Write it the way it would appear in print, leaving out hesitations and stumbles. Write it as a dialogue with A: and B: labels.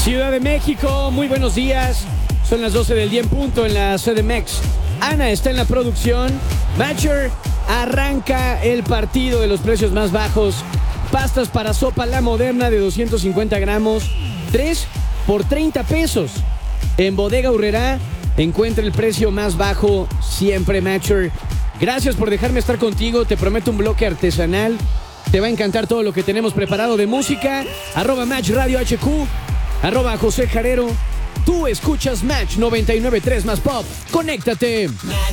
A: Ciudad de México, muy buenos días. Son las 12 del día en punto en la CDMX. Ana está en la producción. Matcher arranca el partido de los precios más bajos. Pastas para sopa La Moderna de 250 gramos, 3 por 30 pesos. En Bodega Aurrerá encuentra el precio más bajo siempre, Matcher. Gracias por dejarme estar contigo. Te prometo un bloque artesanal. Te va a encantar todo lo que tenemos preparado de música. @Match Radio HQ, @José Jarero. Tú escuchas Match 99.3 más Pop. Conéctate.